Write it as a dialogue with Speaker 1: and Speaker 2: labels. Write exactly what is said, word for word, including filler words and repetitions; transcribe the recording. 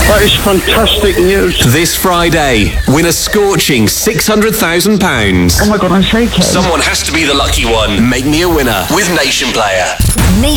Speaker 1: That is fantastic news.
Speaker 2: This Friday, win a scorching six hundred thousand pounds.
Speaker 1: Oh my God, I'm shaking.
Speaker 2: Someone has to be the lucky one. Make me a winner with Nation Player.
Speaker 3: Nation